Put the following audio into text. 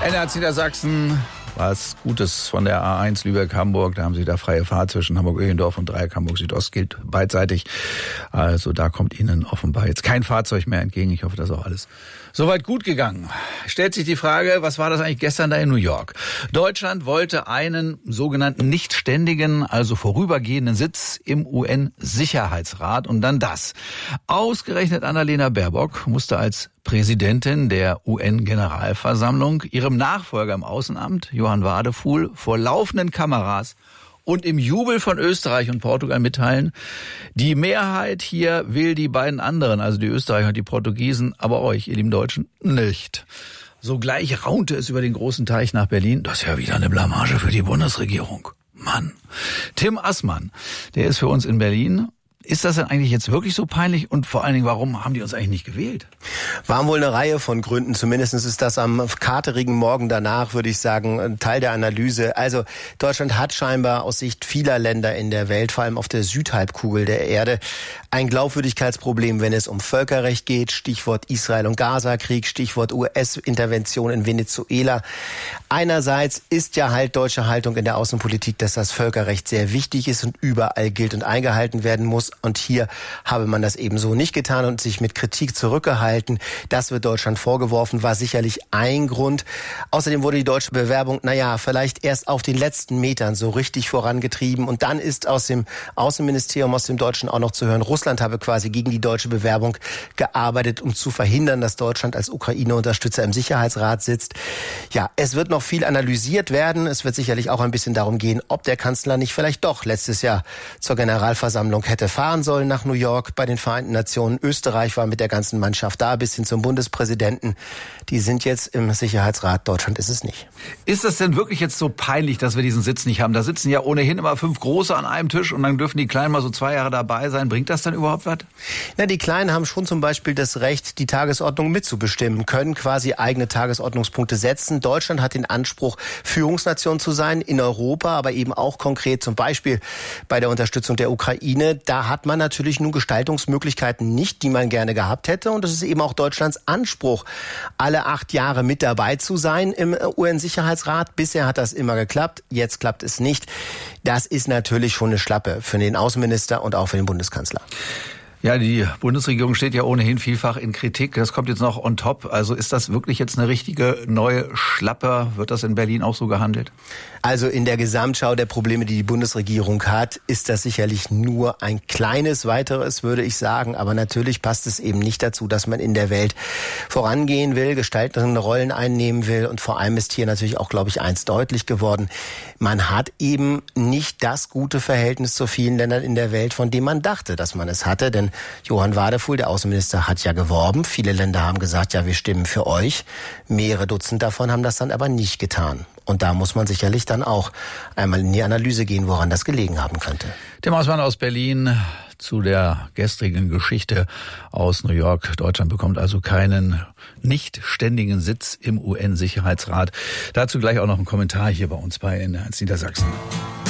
NRZ Niedersachsen, was Gutes von der A1 Lübeck-Hamburg. Da haben Sie da freie Fahrt zwischen Hamburg-Öhlendorf und Dreieck Hamburg-Südost, gilt beidseitig. Also da kommt Ihnen offenbar jetzt kein Fahrzeug mehr entgegen. Ich hoffe, das ist auch alles soweit gut gegangen. Stellt sich die Frage, was war das eigentlich gestern da in New York? Deutschland wollte einen sogenannten nicht ständigen, also vorübergehenden Sitz im UN-Sicherheitsrat und dann das. Ausgerechnet Annalena Baerbock musste als Präsidentin der UN-Generalversammlung ihrem Nachfolger im Außenamt, Johann Wadefuhl, vor laufenden Kameras und im Jubel von Österreich und Portugal mitteilen, die Mehrheit hier will die beiden anderen, also die Österreicher und die Portugiesen, aber euch, ihr lieben Deutschen, nicht. Sogleich raunte es über den großen Teich nach Berlin. Das ist ja wieder eine Blamage für die Bundesregierung. Mann. Tim Assmann, der ist für uns in Berlin. Ist das denn eigentlich jetzt wirklich so peinlich? Und vor allen Dingen, warum haben die uns eigentlich nicht gewählt? Waren wohl eine Reihe von Gründen. Zumindest ist das am katerigen Morgen danach, würde ich sagen, ein Teil der Analyse. Also Deutschland hat scheinbar aus Sicht vieler Länder in der Welt, vor allem auf der Südhalbkugel der Erde, ein Glaubwürdigkeitsproblem, wenn es um Völkerrecht geht. Stichwort Israel- und Gaza-Krieg, Stichwort US-Intervention in Venezuela. Einerseits ist ja halt deutsche Haltung in der Außenpolitik, dass das Völkerrecht sehr wichtig ist und überall gilt und eingehalten werden muss. Und hier habe man das eben so nicht getan und sich mit Kritik zurückgehalten. Das wird Deutschland vorgeworfen, war sicherlich ein Grund. Außerdem wurde die deutsche Bewerbung, vielleicht erst auf den letzten Metern so richtig vorangetrieben. Und dann ist aus dem Außenministerium, aus dem Deutschen auch noch zu hören, Russland habe quasi gegen die deutsche Bewerbung gearbeitet, um zu verhindern, dass Deutschland als Ukraine-Unterstützer im Sicherheitsrat sitzt. Ja, es wird noch viel analysiert werden. Es wird sicherlich auch ein bisschen darum gehen, ob der Kanzler nicht vielleicht doch letztes Jahr zur Generalversammlung hätte fahren sollen nach New York bei den Vereinten Nationen. Österreich war mit der ganzen Mannschaft da, bis hin zum Bundespräsidenten. Die sind jetzt im Sicherheitsrat. Deutschland ist es nicht. Ist das denn wirklich jetzt so peinlich, dass wir diesen Sitz nicht haben? Da sitzen ja ohnehin immer 5 Große an einem Tisch und dann dürfen die Kleinen mal so 2 Jahre dabei sein. Bringt das dann überhaupt was? Na, die Kleinen haben schon zum Beispiel das Recht, die Tagesordnung mitzubestimmen, können quasi eigene Tagesordnungspunkte setzen. Deutschland hat den Anspruch, Führungsnation zu sein in Europa, aber eben auch konkret zum Beispiel bei der Unterstützung der Ukraine. Da hat man natürlich nun Gestaltungsmöglichkeiten nicht, die man gerne gehabt hätte. Und das ist eben auch Deutschlands Anspruch, alle 8 Jahre mit dabei zu sein im UN-Sicherheitsrat. Bisher hat das immer geklappt, jetzt klappt es nicht. Das ist natürlich schon eine Schlappe für den Außenminister und auch für den Bundeskanzler. Ja, die Bundesregierung steht ja ohnehin vielfach in Kritik. Das kommt jetzt noch on top. Also ist das wirklich jetzt eine richtige neue Schlappe? Wird das in Berlin auch so gehandelt? Also in der Gesamtschau der Probleme, die die Bundesregierung hat, ist das sicherlich nur ein kleines weiteres, würde ich sagen. Aber natürlich passt es eben nicht dazu, dass man in der Welt vorangehen will, gestaltende Rollen einnehmen will. Und vor allem ist hier natürlich auch, glaube ich, eins deutlich geworden. Man hat eben nicht das gute Verhältnis zu vielen Ländern in der Welt, von dem man dachte, dass man es hatte. Denn Johann Wadefuhl, der Außenminister, hat ja geworben. Viele Länder haben gesagt, ja, wir stimmen für euch. Mehrere Dutzend davon haben das dann aber nicht getan. Und da muss man sicherlich dann auch einmal in die Analyse gehen, woran das gelegen haben könnte. Tim Assmann aus Berlin zu der gestrigen Geschichte aus New York. Deutschland bekommt also keinen nicht ständigen Sitz im UN-Sicherheitsrat. Dazu gleich auch noch ein Kommentar hier bei uns bei NRZ Niedersachsen.